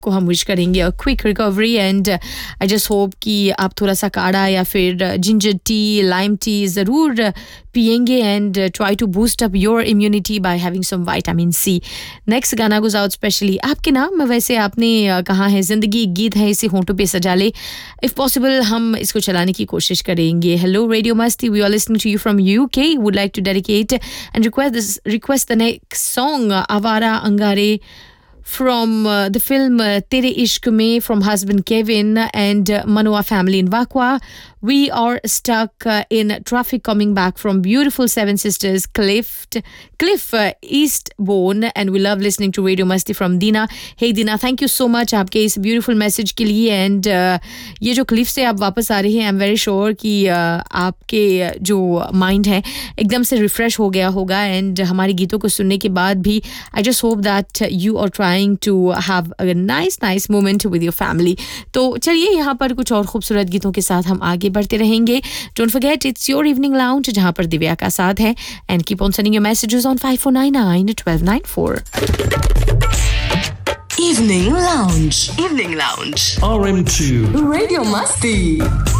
को हम विश करेंगे a quick recovery and I just hope कि आप थोड़ा सा काढ़ा या फिर जिंजर टी लाइम टी ज़रूर पिएंगे and try to boost up your immunity by having some vitamin C. Next गाना गोज़ आउट स्पेशली आपके नाम. वैसे आपने कहा है ज़िंदगी एक गीत है, इसे होंठों पे सजा ले. इफ़ पॉसिबल हम इसको चलाने की कोशिश करेंगे. हेलो रेडियो मस्ती, we are listening to you from UK. Would like to dedicate and request the next song Avara Angare from the film Tere Ishq Mein from husband Kevin and Manoa family in Vakwa. We are stuck in traffic coming back from beautiful Seven Sisters Cliff Eastbourne and we love listening to Radio Masti from Dina. Hey Dina, thank you so much आपके इस beautiful message के लिए and ये जो Cliff से आप वापस आ रहे हैं I'm very sure कि आपके जो mind है एकदम से refresh हो गया होगा and हमारे गीतों को सुनने के बाद भी I just hope that you are trying to have a nice moment with your family. तो चलिए यहाँ पर कुछ और खूबसूरत गीतों के साथ हम आगे बढ़ते रहेंगे. Don't forget it's your evening lounge जहाँ पर दिव्या का साथ है and keep on sending your messages on 5499 1294. Evening Lounge. RM2 Radio Masti.